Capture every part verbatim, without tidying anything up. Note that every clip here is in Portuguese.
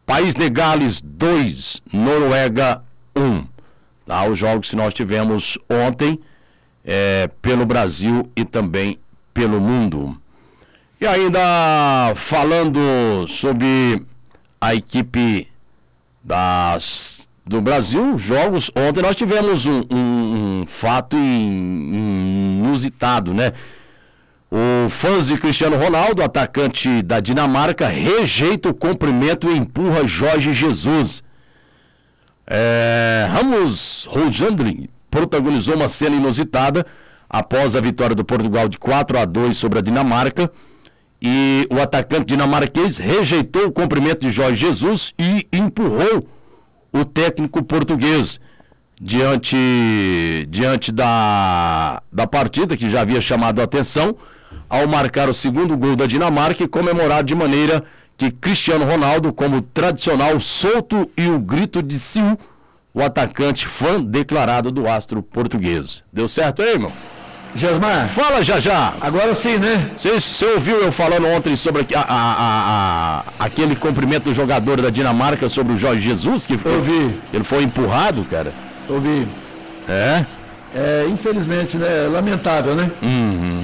País de Gales dois, Noruega um. Tá, os jogos que nós tivemos ontem é, pelo Brasil e também pelo mundo. E ainda falando sobre a equipe das, do Brasil, jogos, ontem nós tivemos um, um, um fato in, inusitado, né? O fãs de Cristiano Ronaldo, atacante da Dinamarca, rejeita o cumprimento e empurra Jorge Jesus. É, Ramos Rojandri protagonizou uma cena inusitada após a vitória do Portugal de quatro a dois sobre a Dinamarca, e o atacante dinamarquês rejeitou o cumprimento de Jorge Jesus e empurrou o técnico português diante, diante da, da partida, que já havia chamado a atenção ao marcar o segundo gol da Dinamarca e comemorar de maneira que Cristiano Ronaldo, como tradicional solto e o grito de sim, o atacante fã declarado do astro português. Deu certo aí, irmão? Jasmar. Fala, Jajá. Agora sim, né? Você ouviu eu falando ontem sobre a, a, a, a, aquele cumprimento do jogador da Dinamarca sobre o Jorge Jesus? Que foi, eu vi. Ele foi empurrado, cara? Eu vi. É? É, infelizmente, né? Lamentável, né? Uhum.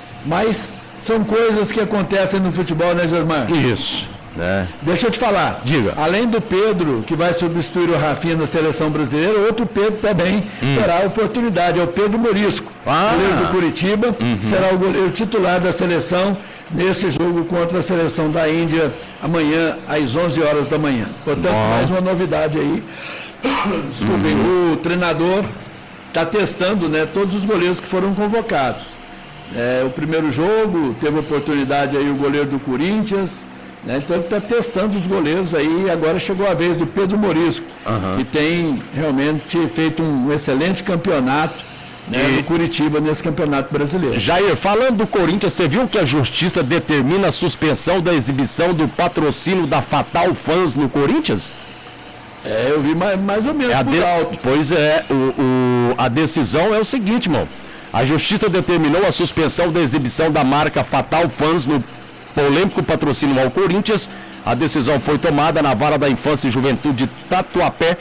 Mas são coisas que acontecem no futebol, né, Jasmar? Isso. É. Deixa eu te falar. Diga. Além do Pedro, que vai substituir o Rafinha na seleção brasileira, outro Pedro também hum. terá a oportunidade. É o Pedro Morisco, ah. goleiro do Curitiba, uhum. será o goleiro titular da seleção nesse jogo contra a seleção da Índia, amanhã às onze horas da manhã. Portanto, Bom. mais uma novidade aí. Desculpem, uhum. o treinador está testando, né, todos os goleiros que foram convocados. É, o primeiro jogo, teve oportunidade aí o goleiro do Corinthians, né? Então ele está testando os goleiros aí, agora chegou a vez do Pedro Morisco, uhum. que tem realmente feito um excelente campeonato, né, e... do Curitiba nesse campeonato brasileiro. Jair, falando do Corinthians, você viu que a justiça determina a suspensão da exibição do patrocínio da Fatal Fans no Corinthians? É, eu vi mais, mais ou menos é por de... alto. Pois é, o, o, a decisão é o seguinte, irmão. A justiça determinou a suspensão da exibição da marca Fatal Fans no polêmico patrocínio ao Corinthians. A decisão foi tomada na Vara da Infância e Juventude de Tatuapé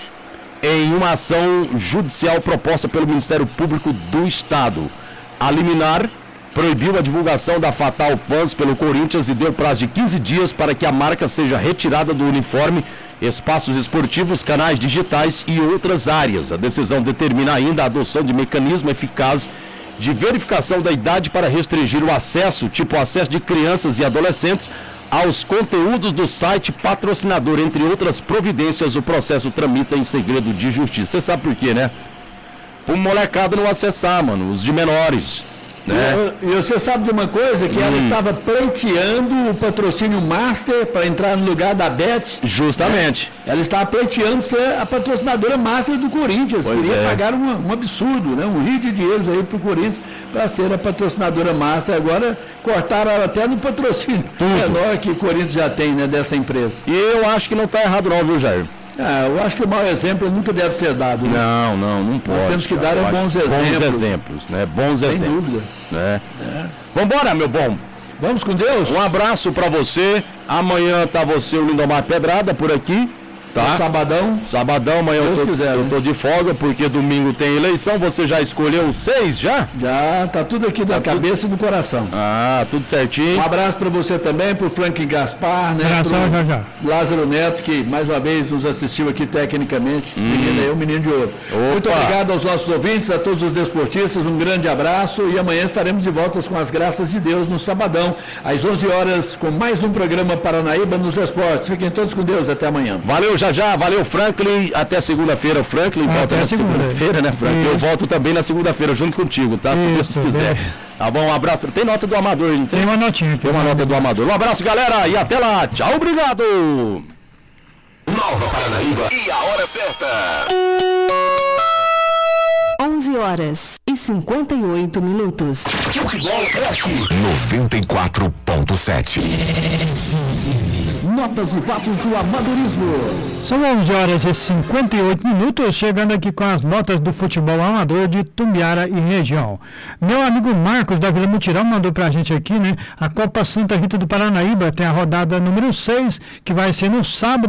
em uma ação judicial proposta pelo Ministério Público do Estado. A liminar proibiu a divulgação da Fatal Fans pelo Corinthians e deu prazo de quinze dias para que a marca seja retirada do uniforme, espaços esportivos, canais digitais e outras áreas. A decisão determina ainda a adoção de mecanismo eficaz de verificação da idade para restringir o acesso, tipo o acesso de crianças e adolescentes, aos conteúdos do site patrocinador, entre outras providências. O processo tramita em segredo de justiça. Você sabe por quê, né? Por molecada não acessar, mano, os de menores. Né? E você sabe de uma coisa, que hum. ela estava pleiteando o patrocínio Master para entrar no lugar da Bet. Justamente. Né? Ela estava pleiteando ser a patrocinadora Master do Corinthians. Pois Queria é. pagar um, um absurdo, né? um rio de dinheiros aí para o Corinthians para ser a patrocinadora Master. Agora cortaram ela até no patrocínio Tudo. menor que o Corinthians já tem, né, dessa empresa. E eu acho que não está errado não, viu, Jair? Ah, eu acho que o mau exemplo nunca deve ser dado. Né? Não, não, não pode. Nós temos que dar é bons exemplos. Bons exemplos, né? Bons Sem exemplos. Sem dúvida. Né? É. Vambora, meu bom. Vamos com Deus? Um abraço pra você. Amanhã tá você, o Lindomar Pedrada, por aqui. Tá? Sabadão. Sabadão, amanhã Deus eu, tô, quiser, eu né? tô de folga, porque domingo tem eleição. Você já escolheu seis, já? Já, tá tudo aqui da tá cabeça tudo... e do coração. Ah, tudo certinho. Um abraço para você também, pro Frank Gaspar, né? Abração, já, já. Lázaro Neto, que mais uma vez nos assistiu aqui tecnicamente. Esse hum. menino aí é um menino de ouro. Opa. Muito obrigado aos nossos ouvintes, a todos os desportistas, um grande abraço e amanhã estaremos de volta com as graças de Deus no Sabadão, às onze horas, com mais um programa Paranaíba nos Esportes. Fiquem todos com Deus, até amanhã. Valeu, já já, valeu, Franklin, até segunda-feira. O Franklin ah, volta na segunda-feira, segunda né, Franklin? Isso. Eu volto também na segunda-feira, junto contigo, tá? Se Deus quiser. Tá bom, um abraço. Tem nota do Amador, não tem? Tem uma notinha aqui. Tem uma nota do Amador. Um abraço, galera, e até lá. Tchau, obrigado. Nova Paranaíba e a hora certa. onze horas e cinquenta e oito minutos. Futebol é aqui. noventa e quatro ponto sete. Notas e fatos do amadorismo. São onze horas e cinquenta e oito minutos, chegando aqui com as notas do futebol amador de Tumbiara e região. Meu amigo Marcos da Vila Mutirão mandou pra gente aqui, né? A Copa Santa Rita do Paranaíba tem a rodada número seis, que vai ser no sábado.